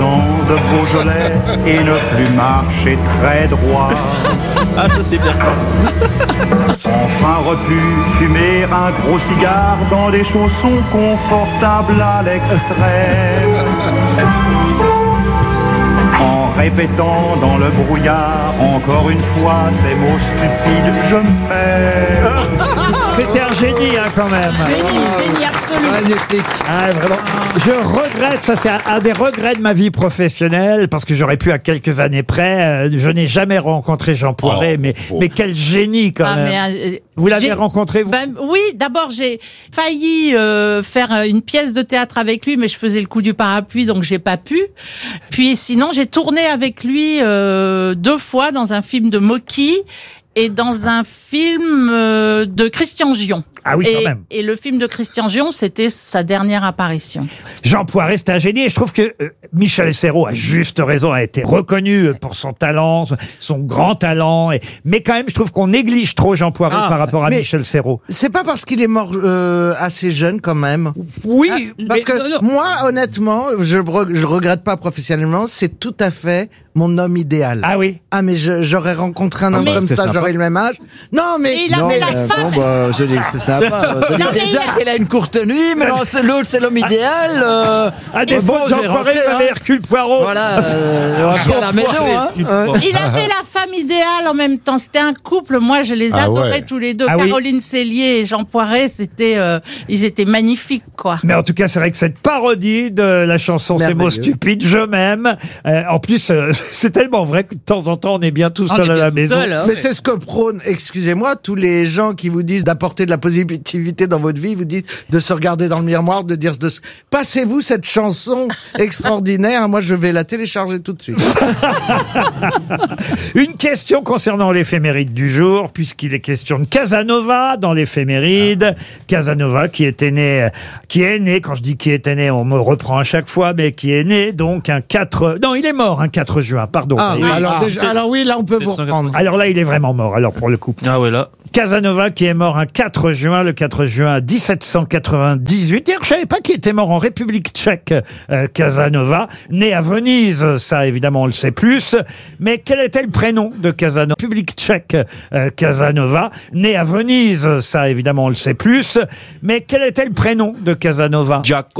ans de Beaujolais et ne plus marcher très droit. Ah, ça c'est bien. Enfin repu fumer un gros cigare dans des chaussons confortables à l'extrême. En répétant dans le brouillard encore une fois ces mots stupides, je m'aime. C'était un génie, hein, quand même. Génie absolu. Magnifique. Ah, vraiment. Je regrette, ça c'est un des regrets de ma vie professionnelle, parce que j'aurais pu à quelques années près. Je n'ai jamais rencontré Jean Poiret, mais quel génie quand même. Vous l'avez rencontré, vous? Oui, d'abord j'ai failli faire une pièce de théâtre avec lui, mais je faisais le coup du parapluie, donc j'ai pas pu. Puis sinon, j'ai tourné avec lui 2 fois dans un film de Mocky et dans un film de Christian Gion. Ah oui, quand même. Et le film de Christian Gion, c'était sa dernière apparition. Jean Poiret, c'est un génie. Et je trouve que Michel Serrault, à juste raison, a été reconnu pour son talent, son grand talent. Mais quand même, je trouve qu'on néglige trop Jean Poiret par rapport à Michel Serrault. C'est pas parce qu'il est mort assez jeune quand même. Oui, Parce que moi, honnêtement, je regrette pas professionnellement, c'est tout à fait mon homme idéal. Ah oui. Ah mais j'aurais rencontré un homme comme ça, j'aurais le même âge. Non mais Et il avait la femme. Bon, bah, je dis que c'est sympa. Je dis déjà qu'elle a une courte nuit, mais l'autre, c'est l'homme idéal. À défaut de Jean Poiret, il avait Hercule Poirot. Voilà, on va faire à la maison. Hein. Il avait la femme idéale en même temps. C'était un couple. Moi, je les adorais tous les deux. Ah oui. Caroline Cellier et Jean Poiret, ils étaient magnifiques, quoi. Mais en tout cas, c'est vrai que cette parodie de la chanson Ces mots stupides, je m'aime. En plus, c'est tellement vrai que de temps en temps, on est bien tout seul à la maison. Mais c'est ce que prône, excusez-moi, tous les gens qui vous disent d'apporter de la positivité dans votre vie, vous disent de se regarder dans le miroir, de dire passez-vous cette chanson extraordinaire. Moi, je vais la télécharger tout de suite. Une question concernant l'éphéméride du jour, puisqu'il est question de Casanova dans l'éphéméride. Casanova qui est né, quand je dis qui était né, on me reprend à chaque fois, mais qui est né donc non, il est mort un 4 juin, pardon. Alors oui, là, on peut vous reprendre. Alors là, il est vraiment mort, alors pour le coup. Ah ouais, là. Casanova qui est mort un 4 juin, le 4 juin 1798. D'ailleurs, je savais pas qu'il était mort en République tchèque, Casanova. Né à Venise, ça évidemment on le sait plus. Mais quel était le prénom de Casanova? République tchèque, Casanova. Né à Venise, ça évidemment on le sait plus. Mais quel était le prénom de Casanova? Jack.